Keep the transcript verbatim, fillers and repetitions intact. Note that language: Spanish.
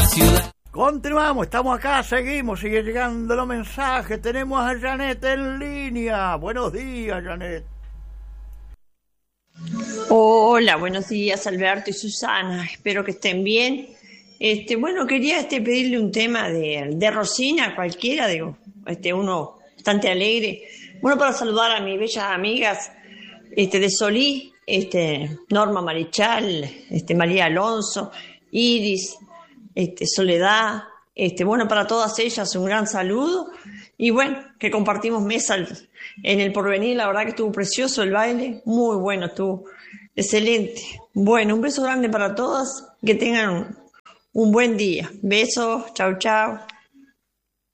ciudad. Continuamos, estamos acá, seguimos, sigue llegando los mensajes. Tenemos a Janet en línea. Buenos días, Janet. Hola, buenos días, Alberto y Susana. Espero que estén bien. Este, bueno, quería este pedirle un tema de, de Rosina, cualquiera, digo, este, uno bastante alegre. Bueno, para saludar a mis bellas amigas este, de Solí, este, Norma Marichal, este, María Alonso, Iris, este, Soledad, este, bueno, para todas ellas un gran saludo. Y bueno, que compartimos mesa en el Porvenir, la verdad que estuvo precioso el baile, muy bueno, estuvo excelente. Bueno, un beso grande para todas, que tengan un, un buen día. Besos, chau, chau.